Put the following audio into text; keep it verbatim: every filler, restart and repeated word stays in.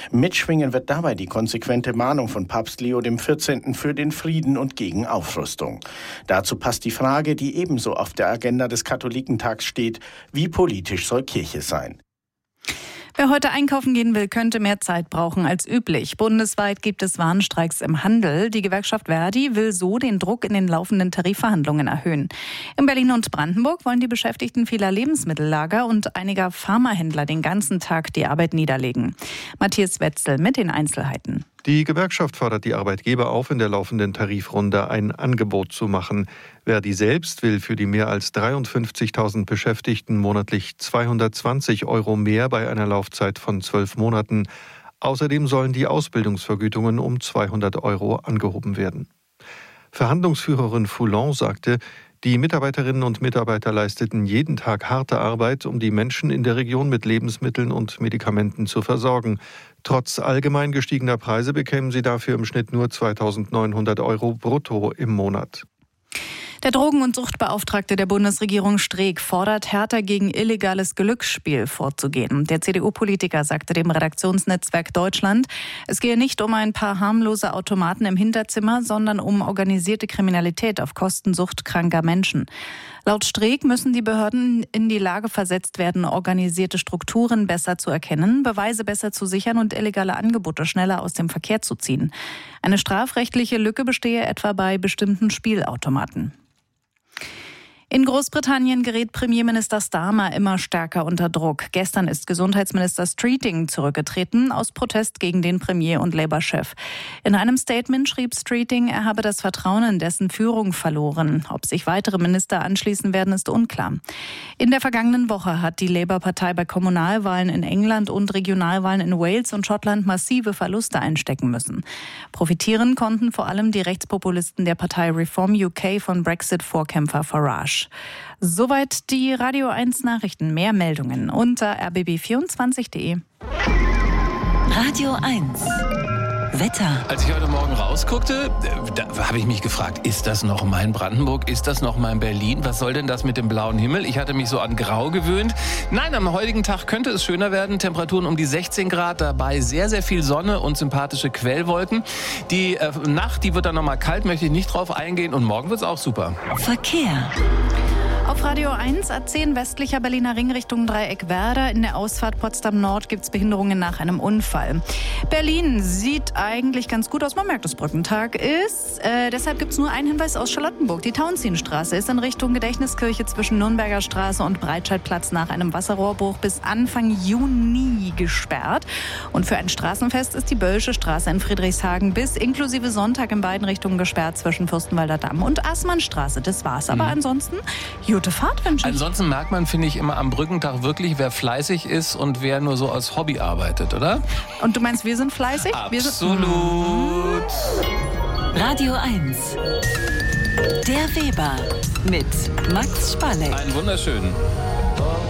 Mitschwingen wird dabei die konsequente Mahnung von Papst Leo der vierzehnte. Für den Frieden und gegen Aufrüstung. Dazu passt die Frage, die ebenso auf der Agenda des Katholikentags steht: Wie politisch soll Kirche sein? Wer heute einkaufen gehen will, könnte mehr Zeit brauchen als üblich. Bundesweit gibt es Warnstreiks im Handel. Die Gewerkschaft Verdi will so den Druck in den laufenden Tarifverhandlungen erhöhen. In Berlin und Brandenburg wollen die Beschäftigten vieler Lebensmittellager und einiger Pharmahändler den ganzen Tag die Arbeit niederlegen. Matthias Wetzel mit den Einzelheiten. Die Gewerkschaft fordert die Arbeitgeber auf, in der laufenden Tarifrunde ein Angebot zu machen. Verdi selbst will für die mehr als dreiundfünfzigtausend Beschäftigten monatlich zweihundertzwanzig Euro mehr bei einer Laufzeit von zwölf Monaten. Außerdem sollen die Ausbildungsvergütungen um zweihundert Euro angehoben werden. Verhandlungsführerin Foulon sagte, die Mitarbeiterinnen und Mitarbeiter leisteten jeden Tag harte Arbeit, um die Menschen in der Region mit Lebensmitteln und Medikamenten zu versorgen. Trotz allgemein gestiegener Preise bekämen sie dafür im Schnitt nur zweitausendneunhundert Euro brutto im Monat. Der Drogen- und Suchtbeauftragte der Bundesregierung Streeck fordert, härter gegen illegales Glücksspiel vorzugehen. Der C D U-Politiker sagte dem Redaktionsnetzwerk Deutschland, es gehe nicht um ein paar harmlose Automaten im Hinterzimmer, sondern um organisierte Kriminalität auf Kosten suchtkranker Menschen. Laut Streeck müssen die Behörden in die Lage versetzt werden, organisierte Strukturen besser zu erkennen, Beweise besser zu sichern und illegale Angebote schneller aus dem Verkehr zu ziehen. Eine strafrechtliche Lücke bestehe etwa bei bestimmten Spielautomaten. In Großbritannien gerät Premierminister Starmer immer stärker unter Druck. Gestern ist Gesundheitsminister Streeting zurückgetreten aus Protest gegen den Premier und Labour-Chef. In einem Statement schrieb Streeting, er habe das Vertrauen in dessen Führung verloren. Ob sich weitere Minister anschließen werden, ist unklar. In der vergangenen Woche hat die Labour-Partei bei Kommunalwahlen in England und Regionalwahlen in Wales und Schottland massive Verluste einstecken müssen. Profitieren konnten vor allem die Rechtspopulisten der Partei Reform U K von Brexit-Vorkämpfer Farage. Soweit die Radio eins Nachrichten. Mehr Meldungen unter r b b vierundzwanzig punkt de. Radio eins Wetter. Als ich heute Morgen rausguckte, da habe ich mich gefragt, ist das noch mein Brandenburg? Ist das noch mein Berlin? Was soll denn das mit dem blauen Himmel? Ich hatte mich so an Grau gewöhnt. Nein, am heutigen Tag könnte es schöner werden. Temperaturen um die sechzehn Grad, dabei sehr, sehr viel Sonne und sympathische Quellwolken. Die äh, Nacht, die wird dann nochmal kalt, möchte ich nicht drauf eingehen. Und morgen wird es auch super. Verkehr. Auf Radio eins, A zehn westlicher Berliner Ring Richtung Dreieck-Werder. In der Ausfahrt Potsdam Nord gibt es Behinderungen nach einem Unfall. Berlin sieht eigentlich ganz gut aus. Man merkt, dass Brückentag ist. Äh, deshalb gibt es nur einen Hinweis aus Charlottenburg. Die Tauentzienstraße ist in Richtung Gedächtniskirche zwischen Nürnberger Straße und Breitscheidplatz nach einem Wasserrohrbruch bis Anfang Juni gesperrt. Und für ein Straßenfest ist die Böllsche Straße in Friedrichshagen bis inklusive Sonntag in beiden Richtungen gesperrt zwischen Fürstenwalder Damm und Assmannstraße. Das war's. Aber mhm. ansonsten gute Fahrt wünsche ich. Ansonsten merkt man, finde ich, immer am Brückentag wirklich, wer fleißig ist und wer nur so als Hobby arbeitet, oder? Und du meinst, wir sind fleißig? Absolut. Wir sind Radio eins. Der Weber mit Max Spalleck. Einen wunderschönen.